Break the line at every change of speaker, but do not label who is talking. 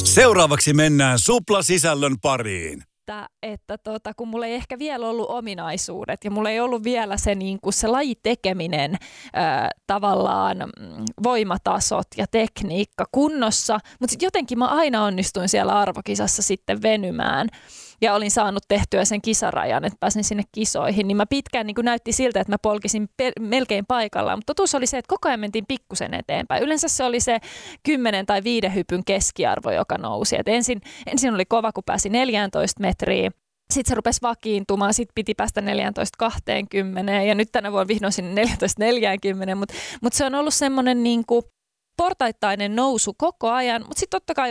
Seuraavaksi mennään suplasisällön pariin.
Kun mulla ei ehkä vielä ollut ominaisuudet ja mulla ei ollut vielä se, niin kuin se lajitekeminen, tavallaan voimatasot ja tekniikka kunnossa, mutta sitten jotenkin mä aina onnistuin siellä arvokisassa sitten venymään ja olin saanut tehtyä sen kisarajan, että pääsin sinne kisoihin, niin mä pitkään niin kuin näytti siltä, että mä polkisin melkein paikallaan, mutta totuus oli se, että koko ajan mentiin pikkusen eteenpäin. Yleensä se oli se 10 tai 5 hypyn keskiarvo, joka nousi. Et ensin oli kova, kun pääsi 14 metriä. Sitten se rupesi vakiintumaan, sitten piti päästä 14-20 ja nyt tänä vuonna vihdoin sinne 14-40, mutta se on ollut semmoinen niin kuin portaittainen nousu koko ajan, mutta sitten totta kai